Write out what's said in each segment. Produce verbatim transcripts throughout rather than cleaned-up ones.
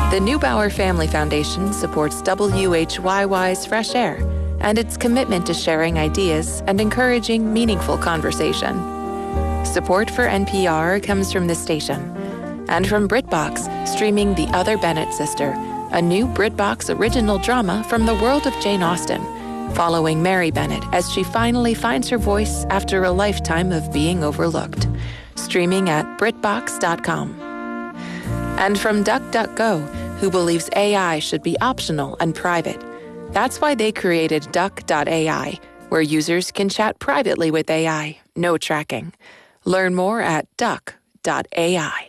The Neubauer Family Foundation supports W H Y Y's Fresh Air and its commitment to sharing ideas and encouraging meaningful conversation. Support for N P R comes from this station and from BritBox, streaming The Other Bennett Sister, a new BritBox original drama from the world of Jane Austen, following Mary Bennett as she finally finds her voice after a lifetime of being overlooked. Streaming at Britbox dot com. And from DuckDuckGo, who believes A I should be optional and private. That's why they created Duck dot A I, where users can chat privately with A I, no tracking. Learn more at Duck dot A I.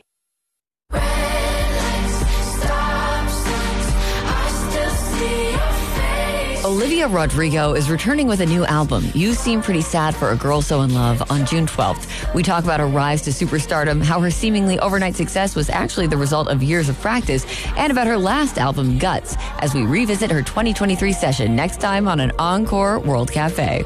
Olivia Rodrigo is returning with a new album, You Seem Pretty Sad for a Girl So in Love, on June twelfth. We talk about her rise to superstardom, how her seemingly overnight success was actually the result of years of practice, and about her last album, Guts, as we revisit her twenty twenty-three session next time on an Encore World Cafe.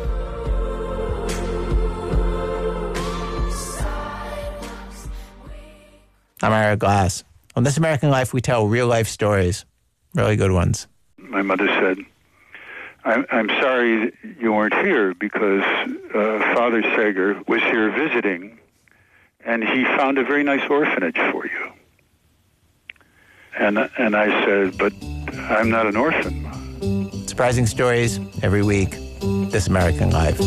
I'm Ira Glass. On This American Life, we tell real-life stories, really good ones. My mother said, I'm, I'm sorry you weren't here because uh, Father Sager was here visiting, and he found a very nice orphanage for you. And, and I said, but I'm not an orphan. Surprising stories every week. This American Life.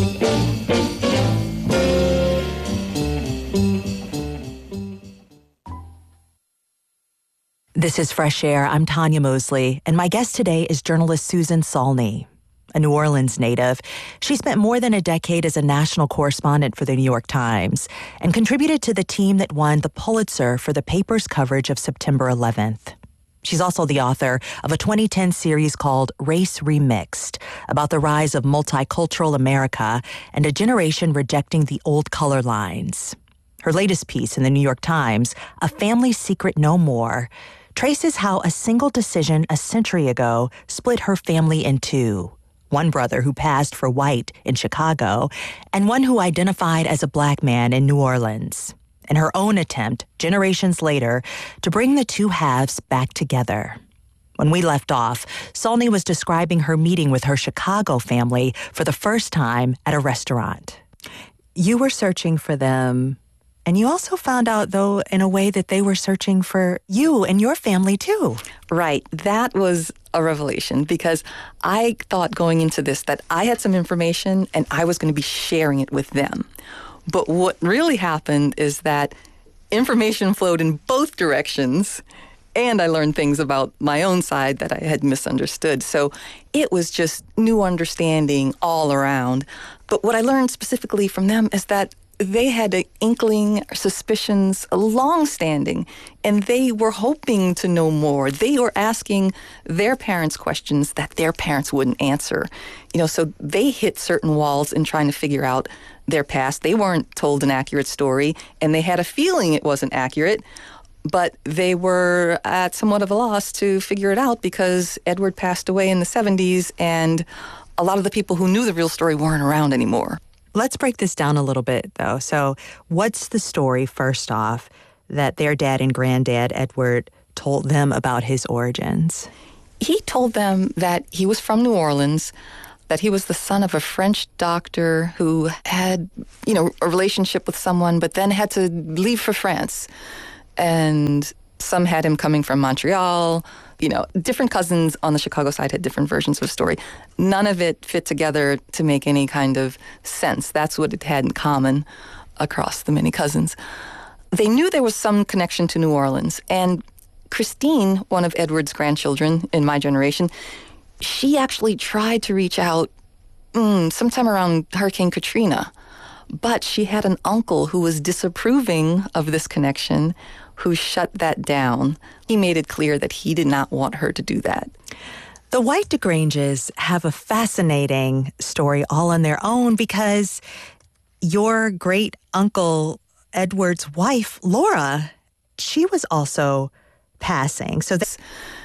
This is Fresh Air. I'm Tanya Mosley, and my guest today is journalist Susan Saulny. A New Orleans native, she spent more than a decade as a national correspondent for the New York Times and contributed to the team that won the Pulitzer for the paper's coverage of September eleventh. She's also the author of a twenty ten series called Race Remixed, about the rise of multicultural America and a generation rejecting the old color lines. Her latest piece in the New York Times, A Family Secret No More, traces how a single decision a century ago split her family in two. One brother who passed for white in Chicago, and one who identified as a black man in New Orleans. In her own attempt, generations later, to bring the two halves back together. When we left off, Saulny was describing her meeting with her Chicago family for the first time at a restaurant. You were searching for them, and you also found out, though, in a way that they were searching for you and your family, too. Right. That was a revelation, because I thought going into this that I had some information and I was going to be sharing it with them. But what really happened is that information flowed in both directions, and I learned things about my own side that I had misunderstood. So it was just new understanding all around. But what I learned specifically from them is that they had an inkling, suspicions, long-standing, and they were hoping to know more. They were asking their parents questions that their parents wouldn't answer. You know, so they hit certain walls in trying to figure out their past. They weren't told an accurate story, and they had a feeling it wasn't accurate, but they were at somewhat of a loss to figure it out because Edward passed away in the seventies, and a lot of the people who knew the real story weren't around anymore. Let's break this down a little bit, though. So what's the story, first off, that their dad and granddad, Edward, told them about his origins? He told them that he was from New Orleans, that he was the son of a French doctor who had, you know, a relationship with someone, but then had to leave for France. And some had him coming from Montreal. You know, different cousins on the Chicago side had different versions of the story. None of it fit together to make any kind of sense. That's what it had in common across the many cousins. They knew there was some connection to New Orleans. And Christine, one of Edward's grandchildren in my generation, she actually tried to reach out mm, sometime around Hurricane Katrina. But she had an uncle who was disapproving of this connection, who shut that down. He made it clear that he did not want her to do that. The White DeGranges have a fascinating story all on their own, because your great uncle Edward's wife, Laura, she was also passing. So, th-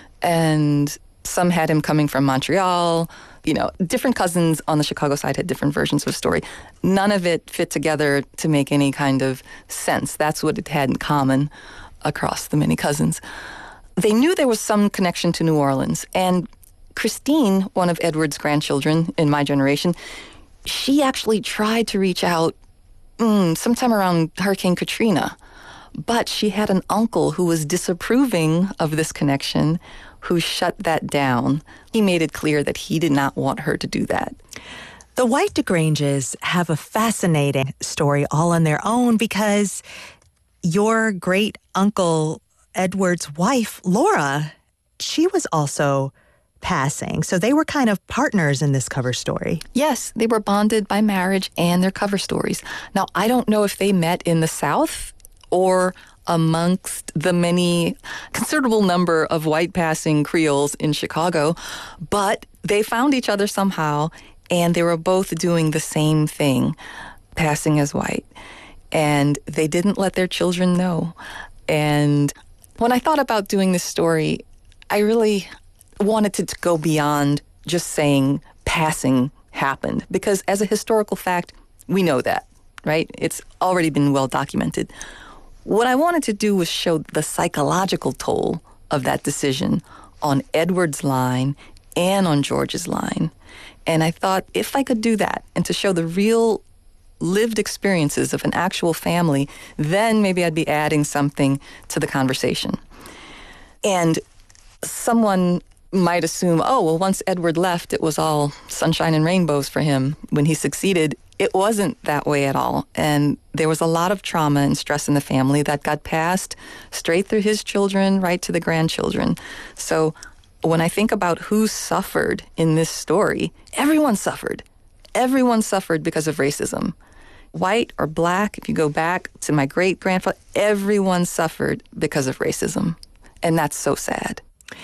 and some had him coming from Montreal. You know, different cousins on the Chicago side had different versions of the story. None of it fit together to make any kind of sense. That's what it had in common across the many cousins. they knew there was some connection to New Orleans. And Christine, one of Edward's grandchildren in my generation, she actually tried to reach out mm, sometime around Hurricane Katrina. But she had an uncle who was disapproving of this connection, who shut that down. He made it clear that he did not want her to do that. The White DeGranges have a fascinating story all on their own because your great uncle Edward's wife, Laura, she was also passing. So they were kind of partners in this cover story. Yes, they were bonded by marriage and their cover stories. Now, I don't know if they met in the South or amongst the many, considerable number of white passing Creoles in Chicago, but they found each other somehow, and they were both doing the same thing, passing as white. And they didn't let their children know. And when I thought about doing this story, I really wanted to go beyond just saying passing happened, because as a historical fact, we know that, right? It's already been well documented. What I wanted to do was show the psychological toll of that decision on Edward's line and on George's line. And I thought if I could do that and to show the real lived experiences of an actual family, then maybe I'd be adding something to the conversation. And someone might assume, oh, well, once Edward left, it was all sunshine and rainbows for him when he succeeded. It wasn't that way at all. And there was a lot of trauma and stress in the family that got passed straight through his children, right to the grandchildren. So when I think about who suffered in this story, everyone suffered. Everyone suffered because of racism. White or black, if you go back to my great-grandfather, everyone suffered because of racism. And that's so sad.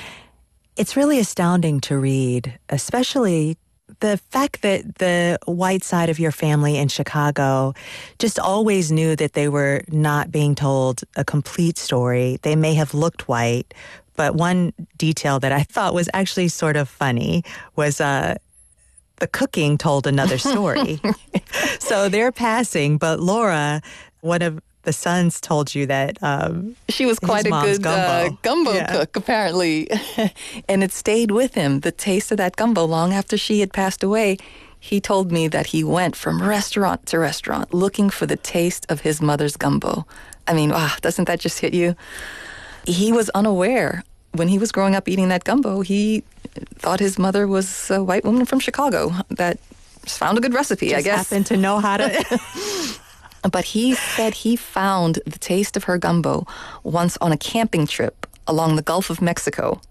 It's really astounding to read, especially the fact that the white side of your family in Chicago just always knew that they were not being told a complete story. They may have looked white, but one detail that I thought was actually sort of funny was uh, the cooking told another story. So they're passing, but Laura, one of the sons told you that um, she was quite a good gumbo, uh, gumbo yeah. cook, apparently. And it stayed with him, the taste of that gumbo, long after she had passed away. He told me that he went from restaurant to restaurant looking for the taste of his mother's gumbo. I mean, wow, doesn't that just hit you? He was unaware. When he was growing up eating that gumbo, he thought his mother was a white woman from Chicago that just found a good recipe, just I guess. happened to know how to... But he said he found the taste of her gumbo once on a camping trip along the Gulf of Mexico.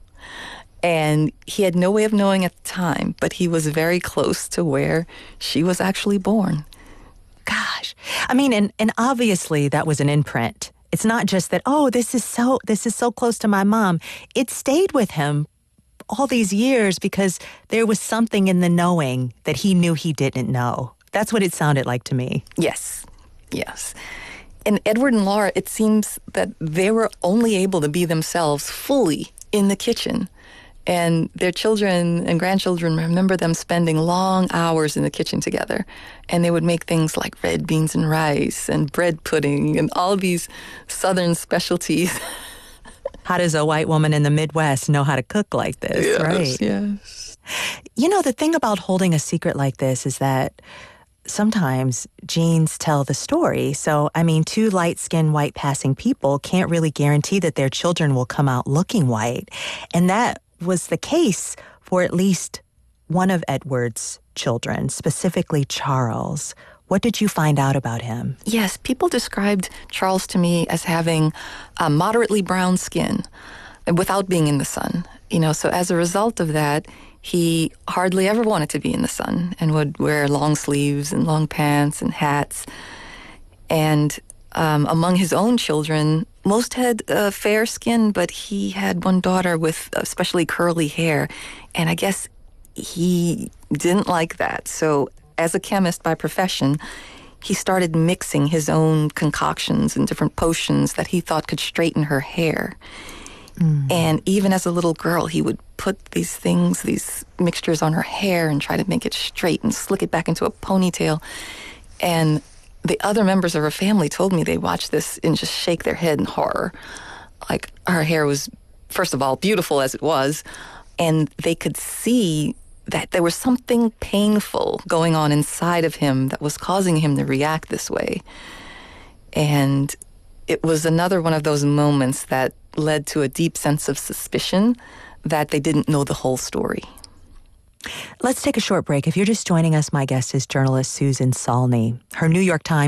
And he had no way of knowing at the time, but he was very close to where she was actually born. Gosh. I mean, and, and obviously that was an imprint. It's not just that, oh, this is so this is so close to my mom. It stayed with him all these years because there was something in the knowing that he knew he didn't know. That's what it sounded like to me. Yes. Yes. And Edward and Laura, it seems that they were only able to be themselves fully in the kitchen. And their children and grandchildren remember them spending long hours in the kitchen together. And they would make things like red beans and rice and bread pudding and all these Southern specialties. How does a white woman in the Midwest know how to cook like this, yes, right? Yes. You know, the thing about holding a secret like this is that sometimes genes tell the story. So, I mean, two light-skinned, white-passing people can't really guarantee that their children will come out looking white. And that was the case for at least one of Edward's children, specifically Charles. What did you find out about him? Yes, people described Charles to me as having a moderately brown skin without being in the sun. You know, so as a result of that, he hardly ever wanted to be in the sun and would wear long sleeves and long pants and hats. And um, among his own children, most had uh, fair skin, but he had one daughter with especially curly hair. And I guess he didn't like that. So as a chemist by profession, he started mixing his own concoctions and different potions that he thought could straighten her hair. Mm. And even as a little girl, he would put these things, these mixtures on her hair and try to make it straight and slick it back into a ponytail. And the other members of her family told me they watched this and just shake their head in horror. Like, her hair was first of all, beautiful as it was, and they could see that there was something painful going on inside of him that was causing him to react this way. And it was another one of those moments that led to a deep sense of suspicion that they didn't know the whole story. Let's take a short break. If you're just joining us, my guest is journalist Susan Salney. Her New York Times